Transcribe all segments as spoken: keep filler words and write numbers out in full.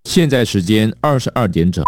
现在时间二十二点整。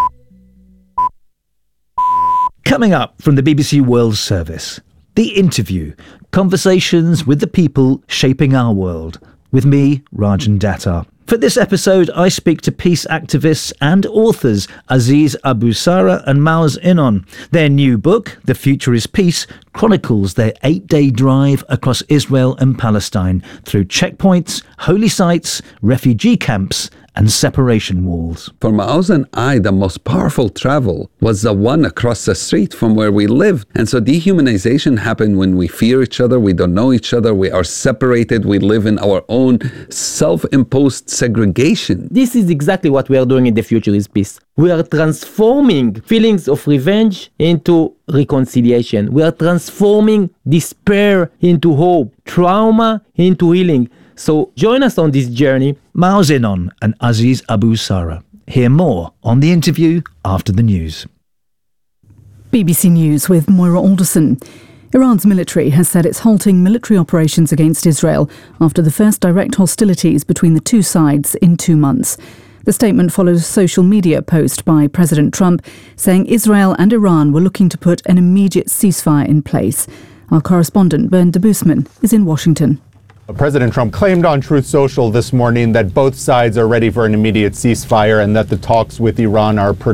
Coming up from the B B C World Service, The Interview, conversations with the people shaping our world. With me, Rajan Datta. For this episode, I speak to peace activists and authors Aziz Abu Sara and Maoz Innon. Their new book, The Future is Peace, chronicles their eight-day drive across Israel and Palestine through checkpoints, holy sites, refugee camps and separation walls. For Maoz and I, the most powerful travel was the one across the street from where we lived. And so dehumanization happened when we fear each other, we don't know each other, we are separated, we live in our own self-imposed segregation. This is exactly what we are doing in The Future is Peace. We are transforming feelings of revenge into reconciliation. We are transforming despair into hope, trauma into healing. So join us on this journey. Maoz Innon and Aziz Abu Sara. Hear more on The Interview after the news. B B C News with Moira Alderson. Iran's military has said it's halting military operations against Israel after the first direct hostilities between the two sides in two months. The statement follows a social media post by President Trump saying Israel and Iran were looking to put an immediate ceasefire in place. Our correspondent Bernd de Boosman is in Washington. President Trump claimed on Truth Social this morning that both sides are ready for an immediate ceasefire and that the talks with Iran are